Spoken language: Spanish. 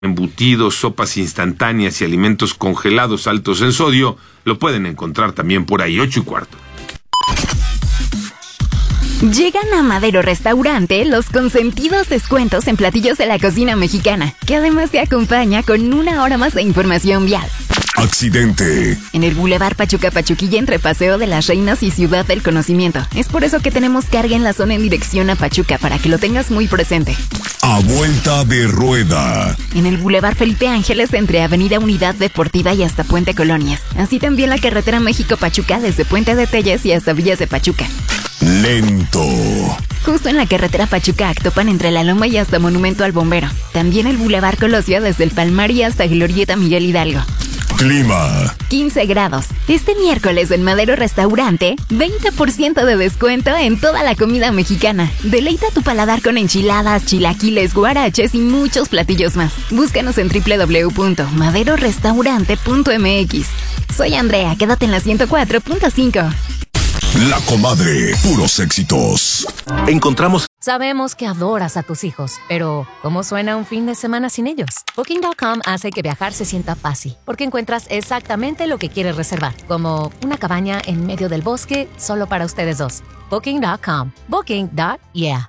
embutidos, sopas instantáneas y alimentos congelados altos en sodio, lo pueden encontrar también por ahí, 8:15. Llegan a Madero Restaurante los consentidos descuentos en platillos de la cocina mexicana, que además te acompaña con 1 hora más de información vial. Accidente. En el Boulevard Pachuca-Pachuquilla entre Paseo de las Reinas y Ciudad del Conocimiento. Es por eso que tenemos carga en la zona en dirección a Pachuca, para que lo tengas muy presente. A vuelta de rueda. En el Boulevard Felipe Ángeles entre Avenida Unidad Deportiva y hasta Puente Colonias. Así también la carretera México-Pachuca desde Puente de Telles y hasta Villas de Pachuca. Lento. Justo en la carretera Pachuca-Actopan entre La Loma y hasta Monumento al Bombero. También el Boulevard Colosio desde el Palmar y hasta Glorieta Miguel Hidalgo. Clima. 15 grados. Este miércoles en Madero Restaurante, 20% de descuento en toda la comida mexicana. Deleita tu paladar con enchiladas, chilaquiles, guaraches y muchos platillos más. Búscanos en www.maderorestaurante.mx. Soy Andrea, quédate en la 104.5. La Comadre, puros éxitos. Encontramos. Sabemos que adoras a tus hijos, pero ¿cómo suena un fin de semana sin ellos? Booking.com hace que viajar se sienta fácil, porque encuentras exactamente lo que quieres reservar, como una cabaña en medio del bosque solo para ustedes dos. Booking.com. Booking.yeah.